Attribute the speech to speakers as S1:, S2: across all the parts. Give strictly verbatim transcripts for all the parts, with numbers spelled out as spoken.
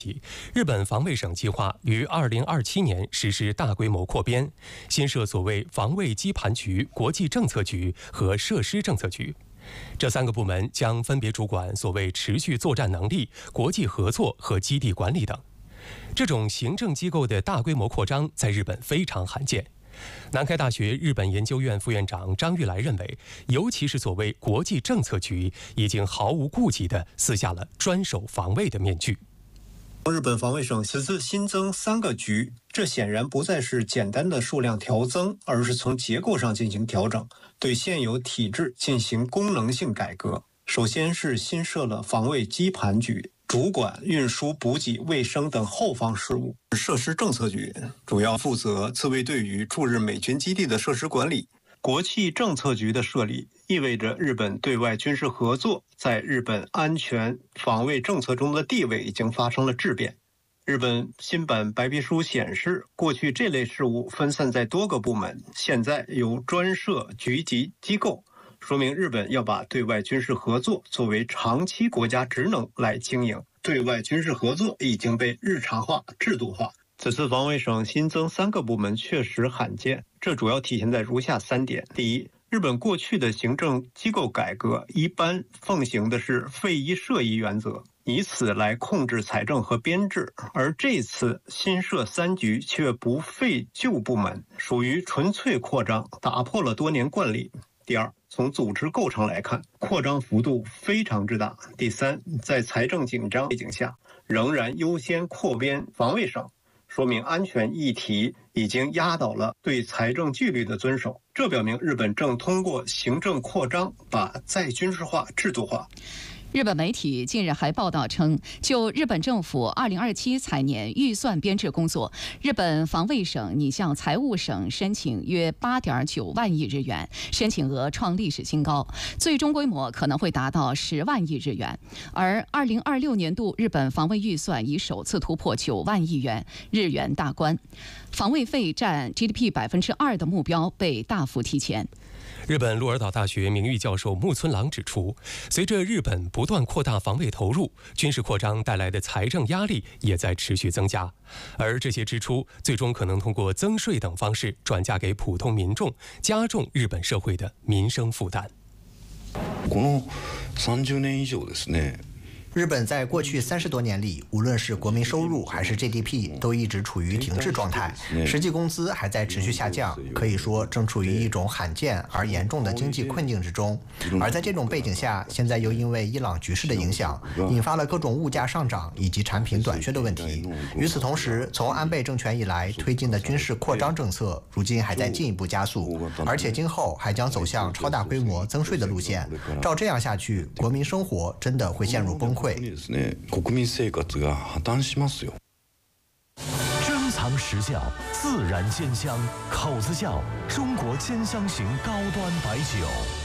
S1: 日本防卫省计划于二零二七年实施大规模扩编，新设所谓防卫基盘局、国际政策局和设施政策局。这三个部门将分别主管所谓持续作战能力、国际合作和基地管理等。这种行政机构的大规模扩张在日本非常罕见。南开大学日本研究院副院长张玉来认为，尤其是所谓国际政策局，已经毫无顾忌地撕下了专守防卫的面具。
S2: 日本防卫省此次新增三个局，这显然不再是简单的数量调增，而是从结构上进行调整，对现有体制进行功能性改革。首先是新设了防卫基盘局，主管运输、补给、卫生等后方事务；设施政策局主要负责自卫队与驻日美军基地的设施管理。国际政策局的设立意味着日本对外军事合作在日本安全防卫政策中的地位已经发生了质变。日本新版白皮书显示，过去这类事务分散在多个部门，现在由专设局级机构，说明日本要把对外军事合作作为长期国家职能来经营。对外军事合作已经被日常化、制度化。此次防卫省新增三个部门确实罕见，这主要体现在如下三点：第一，日本过去的行政机构改革一般奉行的是废一设一原则，以此来控制财政和编制，而这次新设三局却不废旧部门，属于纯粹扩张，打破了多年惯例。第二，从组织构成来看，扩张幅度非常之大。第三，在财政紧张背景下，仍然优先扩编防卫省，说明安全议题已经压倒了对财政纪律的遵守，这表明日本正通过行政扩张把再军事化制度化。
S3: 日本媒体近日还报道称，就日本政府二零二七财年预算编制工作，日本防卫省拟向财务省申请约八点九万亿日元，申请额创历史新高，最终规模可能会达到十万亿日元。而二零二六年度日本防卫预算已首次突破九万亿元日元大关，防卫费占 G D P 百分之二的目标被大幅提前。
S1: 日本鹿儿岛大学名誉教授木村朗指出，随着日本不断扩大防卫投入，军事扩张带来的财政压力也在持续增加，而这些支出最终可能通过增税等方式转嫁给普通民众，加重日本社会的民生负担。
S4: この三十年以上ですね。
S5: 日本在过去三十多年里，无论是国民收入还是 G D P， 都一直处于停滞状态，实际工资还在持续下降，可以说正处于一种罕见而严重的经济困境之中。而在这种背景下，现在又因为伊朗局势的影响，引发了各种物价上涨以及产品短缺的问题。与此同时，从安倍政权以来推进的军事扩张政策，如今还在进一步加速，而且今后还将走向超大规模增税的路线。照这样下去，国民生活真的会陷入崩溃。
S4: 国民生活が破綻しますよ。
S6: 珍藏实窖，自然鲜香，口子窖中国兼香型高端白酒。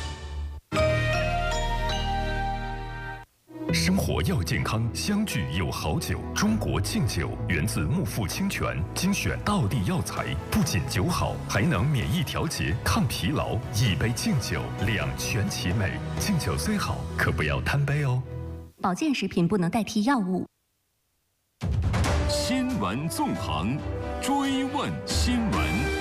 S6: 生活要健康，相聚有好酒。中国敬酒源自木富清泉，精选道地药材，不仅酒好，还能免疫调节、抗疲劳。一杯敬酒，两全其美。敬酒虽好，可不要贪杯哦。
S7: 保健食品不能代替药物。
S8: 新闻纵横，追问新闻。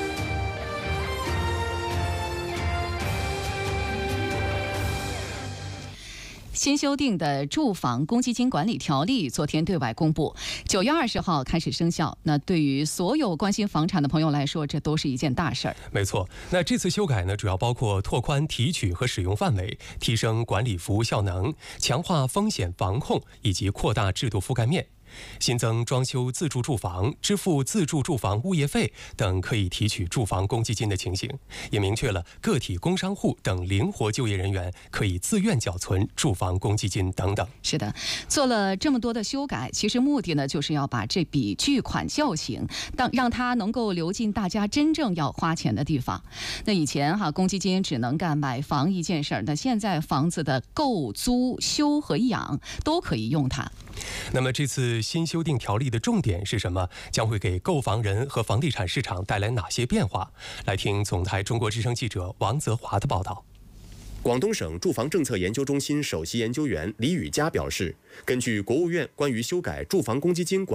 S3: 新修订的住房公积金管理条例昨天对外公布，九月二十号开始生效。那对于所有关心房产的朋友来说，这都是一件大事儿。
S1: 没错，那这次修改呢，主要包括拓宽提取和使用范围，提升管理服务效能，强化风险防控，以及扩大制度覆盖面。新增装修自住住房、支付自住住房物业费等可以提取住房公积金的情形，也明确了个体工商户等灵活就业人员可以自愿缴存住房公积金等等。
S3: 是的，做了这么多的修改，其实目的呢，就是要把这笔巨款叫醒，当让它能够流进大家真正要花钱的地方。那以前哈，公积金只能干买房一件事儿，那现在房子的购、租、修和养都可以用它。
S1: 那么这次新修订条例的重点是什么？将会给购房人和房地产市场带来哪些变化？来听总台中国之声记者王泽华的报道。
S9: 广东省住房政策研究中心首席研究员李宇佳表示，根据国务院关于修改住房公积金管